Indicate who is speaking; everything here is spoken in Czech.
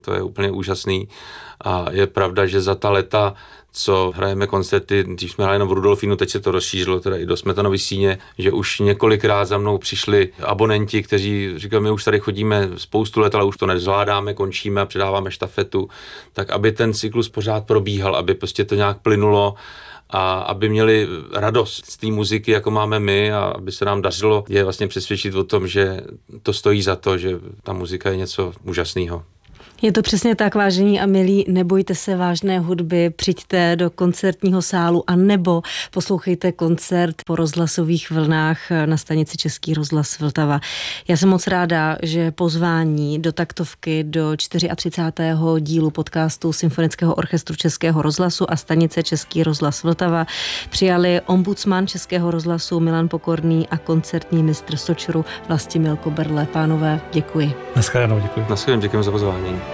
Speaker 1: To je úplně úžasný a je pravda, že za ta léta, co hrajeme koncerty, když jsme hráli jenom v Rudolfínu, teď se to rozšířilo teda i do Smetanovy síně, že už několikrát za mnou přišli abonenti, kteří říkali, my už tady chodíme spoustu let, ale už to nezvládáme, končíme a předáváme štafetu, tak aby ten cyklus pořád probíhal, aby prostě to nějak plynulo a aby měli radost z té muziky, jako máme my, a aby se nám dařilo je vlastně přesvědčit o tom, že to stojí za to, že ta muzika je něco úžasného.
Speaker 2: Je to přesně tak, vážení a milí, nebojte se vážné hudby, přijďte do koncertního sálu a nebo poslouchejte koncert po rozhlasových vlnách na stanici Český rozhlas Vltava. Já jsem moc ráda, že pozvání do taktovky do 34. dílu podcastu Symfonického orchestru Českého rozhlasu a stanice Český rozhlas Vltava přijali ombudsman Českého rozhlasu Milan Pokorný a koncertní mistr Sočru Vlastimil Koberle. Pánové, děkuji.
Speaker 3: Naschledanou, děkuji.
Speaker 1: Naschledanou, děkujeme za pozvání.